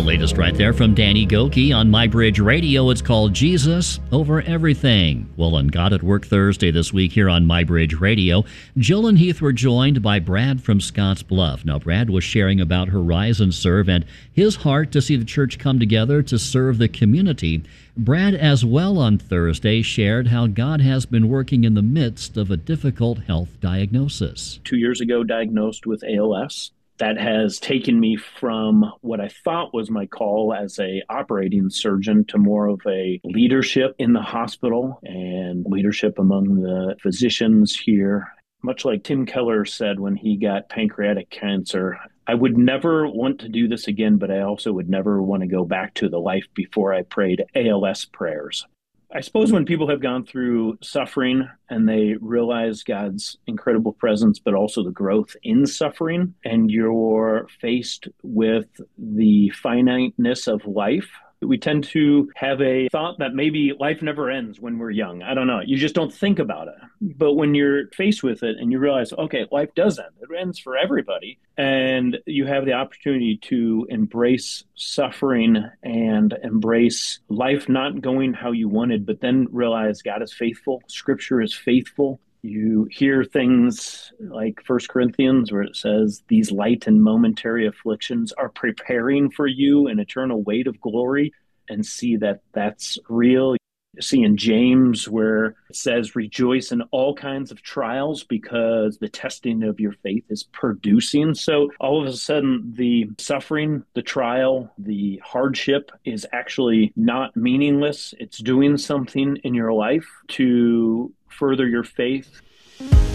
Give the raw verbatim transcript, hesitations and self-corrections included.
The latest right there from Danny Gokey on MyBridge Radio. It's called Jesus Over Everything. Well, on God at Work Thursday this week here on MyBridge Radio, Jill and Heath were joined by Brad from Scotts Bluff. Now, Brad was sharing about Horizon Serve and his heart to see the church come together to serve the community. Brad, as well, on Thursday, shared how God has been working in the midst of a difficult health diagnosis. Two years ago, diagnosed with A L S. That has taken me from what I thought was my call as a operating surgeon to more of a leadership in the hospital and leadership among the physicians here. Much like Tim Keller said when he got pancreatic cancer, I would never want to do this again, but I also would never want to go back to the life before I prayed A L S prayers. I suppose when people have gone through suffering and they realize God's incredible presence, but also the growth in suffering, and you're faced with the finiteness of life, we tend to have a thought that maybe life never ends when we're young. I don't know. You just don't think about it. But when you're faced with it and you realize, okay, life does end. It ends for everybody. And you have the opportunity to embrace suffering and embrace life not going how you wanted, but then realize God is faithful. Scripture is faithful. You hear things like First Corinthians where it says these light and momentary afflictions are preparing for you an eternal weight of glory, and see that that's real. You see in James where it says rejoice in all kinds of trials because the testing of your faith is producing. So all of a sudden the suffering, the trial, the hardship is actually not meaningless. It's doing something in your life to further your faith.